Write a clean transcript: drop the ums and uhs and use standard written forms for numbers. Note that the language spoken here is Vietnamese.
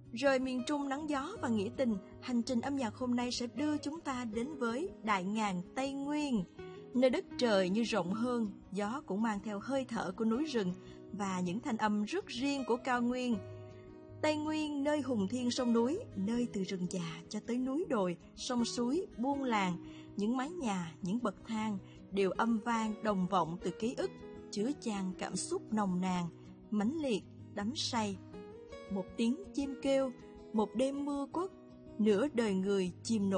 Rời miền Trung nắng gió và nghĩa tình, hành trình âm nhạc hôm nay sẽ đưa chúng ta đến với đại ngàn Tây Nguyên, nơi đất trời như rộng hơn, gió cũng mang theo hơi thở của núi rừng và những thanh âm rất riêng của cao nguyên. Tây Nguyên, nơi hùng thiên sông núi, nơi từ rừng già cho tới núi đồi, sông suối, buôn làng, những mái nhà, những bậc thang đều âm vang đồng vọng từ ký ức, chứa chan cảm xúc nồng nàn, mãnh liệt, đắm say. Một tiếng chim kêu, một đêm mưa quất, nửa đời người chìm nổi